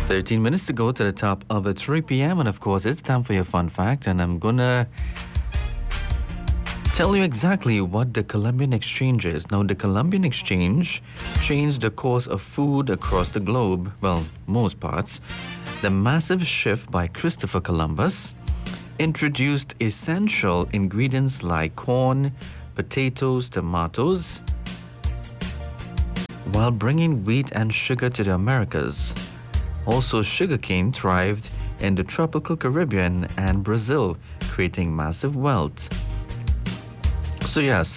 13 minutes to go to the top of the 3 p.m. And of course, it's time for your fun fact. And I'm gonna tell you exactly what the Columbian Exchange is. Now, the Columbian Exchange changed the course of food across the globe, well, most parts. The massive shift by Christopher Columbus introduced essential ingredients like corn, potatoes, tomatoes, while bringing wheat and sugar to the Americas. Also, sugarcane thrived in the tropical Caribbean and Brazil, creating massive wealth. So yes,